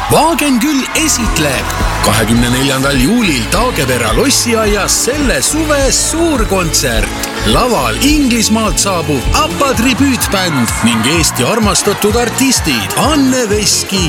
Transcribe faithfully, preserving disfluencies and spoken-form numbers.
Vaagen küll esitleb kahekümne neljandal juulil Taagepera lossiaias selle suve suurkontsert. Laval Inglismaalt saabub ABBA tribüütbänd ning Eesti armastatud artistid Anne Veski